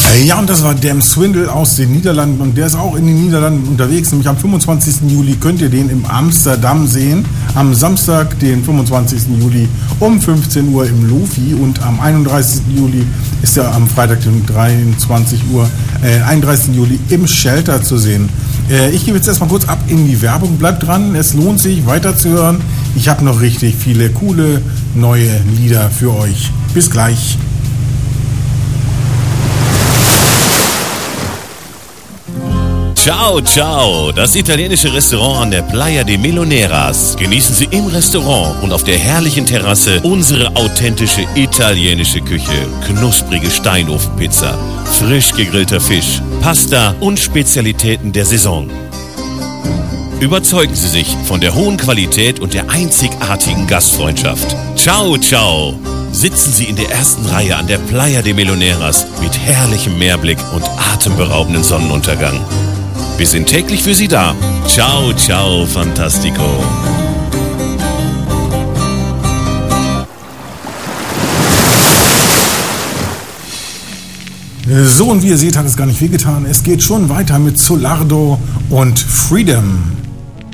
Ja, und das war Damn Swindle aus den Niederlanden und der ist auch in den Niederlanden unterwegs, nämlich am 25. Juli könnt ihr den in Amsterdam sehen, am Samstag, den 25. Juli um 15 Uhr im Lofi und am 31. Juli ist er am Freitag, den 31. Juli im Shelter zu sehen. Ich gebe jetzt erstmal kurz ab in die Werbung, bleibt dran, es lohnt sich weiterzuhören. Ich habe noch richtig viele coole neue Lieder für euch. Bis gleich. Ciao, ciao, das italienische Restaurant an der Playa de Meloneras. Genießen Sie im Restaurant und auf der herrlichen Terrasse unsere authentische italienische Küche. Knusprige Steinofenpizza, frisch gegrillter Fisch, Pasta und Spezialitäten der Saison. Überzeugen Sie sich von der hohen Qualität und der einzigartigen Gastfreundschaft. Ciao, ciao. Sitzen Sie in der ersten Reihe an der Playa de Meloneras mit herrlichem Meerblick und atemberaubenden Sonnenuntergang. Wir sind täglich für Sie da. Ciao, ciao, fantastico. So, und wie ihr seht, hat es gar nicht wehgetan. Es geht schon weiter mit Solardo und Freedom.